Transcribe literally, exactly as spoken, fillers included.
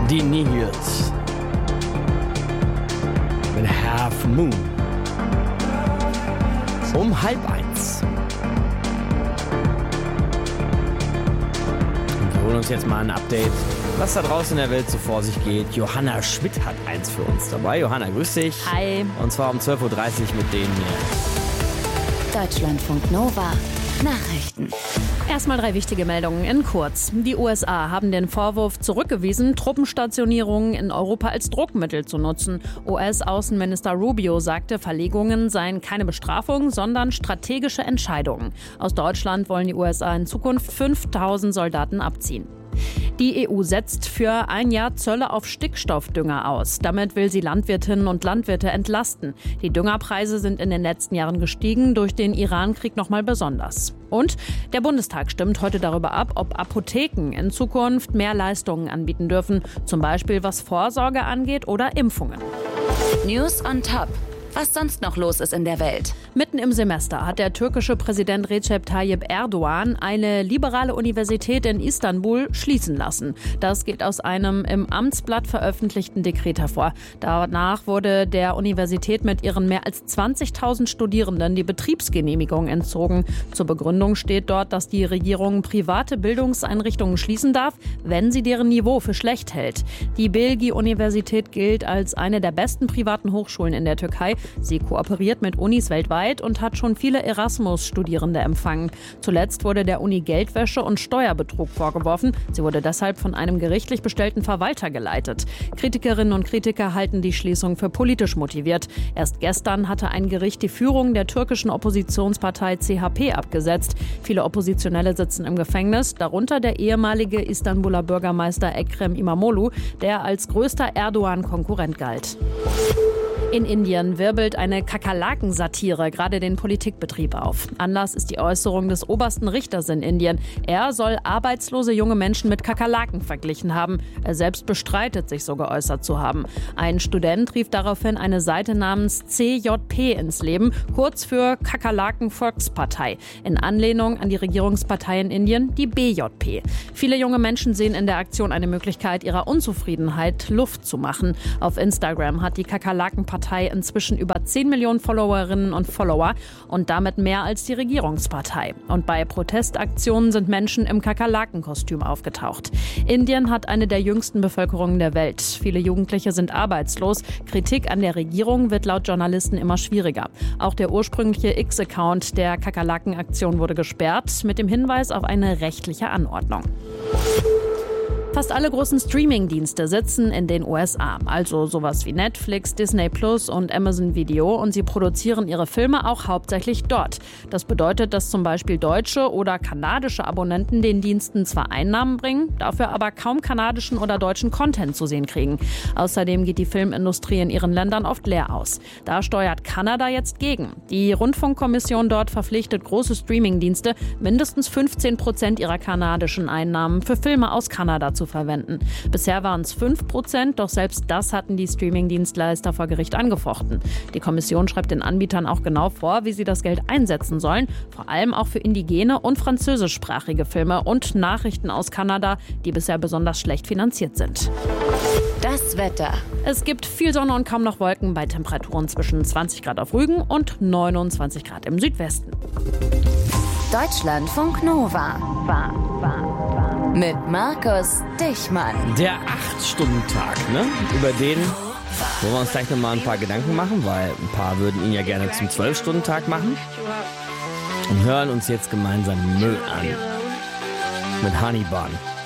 Die News mit Half Moon um halb eins. Und wir holen uns jetzt mal ein Update, was da draußen in der Welt so vor sich geht. Johanna Schmidt hat eins für uns dabei. Johanna, grüß dich. Hi. Und zwar um zwölf Uhr dreißig mit denen hier. Deutschlandfunk Nova Nachrichten. Erstmal drei wichtige Meldungen in kurz. Die U S A haben den Vorwurf zurückgewiesen, Truppenstationierungen in Europa als Druckmittel zu nutzen. U S-Außenminister Rubio sagte, Verlegungen seien keine Bestrafung, sondern strategische Entscheidungen. Aus Deutschland wollen die U S A in Zukunft fünftausend Soldaten abziehen. Die E U setzt für ein Jahr Zölle auf Stickstoffdünger aus. Damit will sie Landwirtinnen und Landwirte entlasten. Die Düngerpreise sind in den letzten Jahren gestiegen, durch den Iran-Krieg nochmal besonders. Und der Bundestag stimmt heute darüber ab, ob Apotheken in Zukunft mehr Leistungen anbieten dürfen. Zum Beispiel was Vorsorge angeht oder Impfungen. News on Top. Was sonst noch los ist in der Welt. Mitten im Semester hat der türkische Präsident Recep Tayyip Erdogan eine liberale Universität in Istanbul schließen lassen. Das geht aus einem im Amtsblatt veröffentlichten Dekret hervor. Danach wurde der Universität mit ihren mehr als zwanzigtausend Studierenden die Betriebsgenehmigung entzogen. Zur Begründung steht dort, dass die Regierung private Bildungseinrichtungen schließen darf, wenn sie deren Niveau für schlecht hält. Die Bilgi-Universität gilt als eine der besten privaten Hochschulen in der Türkei. Sie kooperiert mit Unis weltweit und hat schon viele Erasmus-Studierende empfangen. Zuletzt wurde der Uni Geldwäsche und Steuerbetrug vorgeworfen. Sie wurde deshalb von einem gerichtlich bestellten Verwalter geleitet. Kritikerinnen und Kritiker halten die Schließung für politisch motiviert. Erst gestern hatte ein Gericht die Führung der türkischen Oppositionspartei C H P abgesetzt. Viele Oppositionelle sitzen im Gefängnis, darunter der ehemalige Istanbuler Bürgermeister Ekrem İmamoğlu, der als größter Erdogan-Konkurrent galt. In Indien wirbelt eine Kakerlaken-Satire gerade den Politikbetrieb auf. Anlass ist die Äußerung des obersten Richters in Indien. Er soll arbeitslose junge Menschen mit Kakerlaken verglichen haben. Er selbst bestreitet, sich so geäußert zu haben. Ein Student rief daraufhin eine Seite namens C J P ins Leben, kurz für Kakerlaken-Volkspartei, in Anlehnung an die Regierungspartei in Indien, die B J P. Viele junge Menschen sehen in der Aktion eine Möglichkeit, ihrer Unzufriedenheit Luft zu machen. Auf Instagram hat die Kakerlaken-Partei inzwischen über zehn Millionen Followerinnen und Follower und damit mehr als die Regierungspartei. Und bei Protestaktionen sind Menschen im Kakerlakenkostüm aufgetaucht. Indien hat eine der jüngsten Bevölkerungen der Welt. Viele Jugendliche sind arbeitslos. Kritik an der Regierung wird laut Journalisten immer schwieriger. Auch der ursprüngliche X-Account der Kakerlaken-Aktion wurde gesperrt, mit dem Hinweis auf eine rechtliche Anordnung. Fast alle großen Streaming-Dienste sitzen in den U S A, also sowas wie Netflix, Disney Plus und Amazon Video, und sie produzieren ihre Filme auch hauptsächlich dort. Das bedeutet, dass zum Beispiel deutsche oder kanadische Abonnenten den Diensten zwar Einnahmen bringen, dafür aber kaum kanadischen oder deutschen Content zu sehen kriegen. Außerdem geht die Filmindustrie in ihren Ländern oft leer aus. Da steuert Kanada jetzt gegen. Die Rundfunkkommission dort verpflichtet große Streaming-Dienste, mindestens fünfzehn Prozent ihrer kanadischen Einnahmen für Filme aus Kanada zu verwenden. Bisher waren es fünf Prozent, doch selbst das hatten die Streaming-Dienstleister vor Gericht angefochten. Die Kommission schreibt den Anbietern auch genau vor, wie sie das Geld einsetzen sollen, vor allem auch für indigene und französischsprachige Filme und Nachrichten aus Kanada, die bisher besonders schlecht finanziert sind. Das Wetter. Es gibt viel Sonne und kaum noch Wolken bei Temperaturen zwischen zwanzig Grad auf Rügen und neunundzwanzig Grad im Südwesten. Deutschlandfunk Nova. War, war, war. Mit Markus Dichmann. Der acht-Stunden-Tag, ne? Über den wollen wir uns gleich nochmal ein paar Gedanken machen, weil ein paar würden ihn ja gerne zum zwölf-Stunden-Tag machen. Und hören uns jetzt gemeinsam Müll an. Mit Honey Bun.